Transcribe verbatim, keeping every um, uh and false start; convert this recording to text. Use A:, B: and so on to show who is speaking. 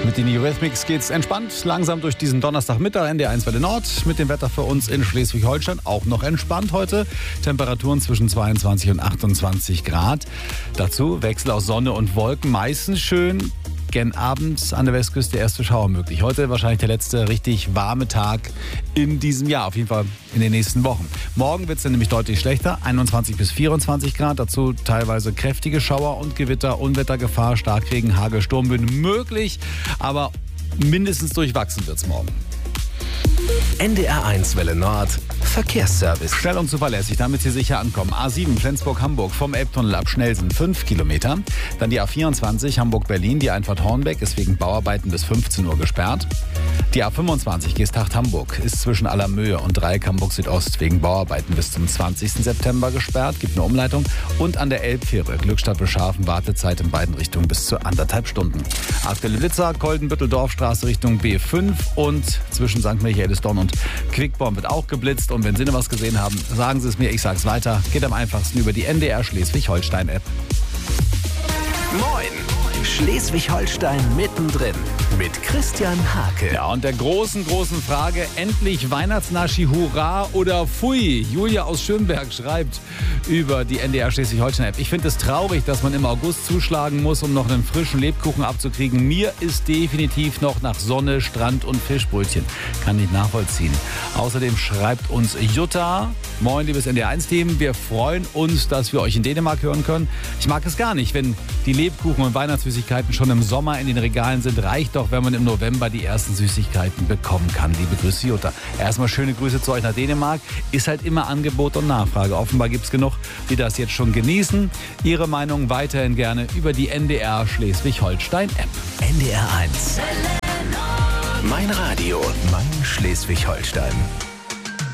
A: Mit den Eurythmics geht's entspannt langsam durch diesen Donnerstagmittag. N D R eins Welle Nord mit dem Wetter für uns in Schleswig-Holstein auch noch entspannt heute. Temperaturen zwischen zweiundzwanzig und achtundzwanzig Grad. Dazu Wechsel aus Sonne und Wolken, meistens schön. Gen abends an der Westküste erste Schauer möglich. Heute wahrscheinlich der letzte richtig warme Tag in diesem Jahr, auf jeden Fall in den nächsten Wochen. Morgen wird es dann nämlich deutlich schlechter, einundzwanzig bis vierundzwanzig Grad, dazu teilweise kräftige Schauer und Gewitter, Unwettergefahr, Starkregen, Hagel, Sturmböen möglich, aber mindestens durchwachsen wird es morgen.
B: N D R eins Welle Nord Verkehrsservice.
A: Schnell und zuverlässig, damit Sie sicher ankommen. A sieben Flensburg-Hamburg vom Elbtunnel ab Schnelsen fünf Kilometer. Dann die A vierundzwanzig Hamburg-Berlin, die Einfahrt Hornbeck ist wegen Bauarbeiten bis fünfzehn Uhr gesperrt. Die A fünfundzwanzig Geesthacht-Hamburg ist zwischen Allermöhe und Dreieck Hamburg Südost wegen Bauarbeiten bis zum zwanzigsten September gesperrt. Gibt eine Umleitung. Und an der Elbfähre Glückstadt-Bescharfen Wartezeit in beiden Richtungen bis zu anderthalb Stunden. Aktuelle Blitzer, Koldenbüttel-Dorfstraße Richtung B fünf und zwischen Sankt Michaelisdorn und Quickborn wird auch geblitzt. Und wenn Sie noch was gesehen haben, sagen Sie es mir, ich sag's weiter. Geht am einfachsten über die N D R Schleswig-Holstein-App.
B: Moin! Schleswig-Holstein mittendrin mit Christian Hake.
A: Ja, und der großen, großen Frage, endlich Weihnachtsnaschi, hurra oder pfui? Julia aus Schönberg schreibt über die N D R Schleswig-Holstein-App. Ich finde es traurig, dass man im August zuschlagen muss, um noch einen frischen Lebkuchen abzukriegen. Mir ist definitiv noch nach Sonne, Strand und Fischbrötchen. Kann ich nachvollziehen. Außerdem schreibt uns Jutta: Moin, liebes N D R eins Team. Wir freuen uns, dass wir euch in Dänemark hören können. Ich mag es gar nicht, wenn die Lebkuchen und Weihnachtssüßigkeiten schon im Sommer in den Regalen sind. Reicht doch, wenn man im November die ersten Süßigkeiten bekommen kann. Liebe Grüße, Jutta. Erstmal schöne Grüße zu euch nach Dänemark. Ist halt immer Angebot und Nachfrage. Offenbar gibt es genug, die das jetzt schon genießen. Ihre Meinung weiterhin gerne über die N D R Schleswig-Holstein-App.
B: N D R eins. Mein Radio, mein Schleswig-Holstein.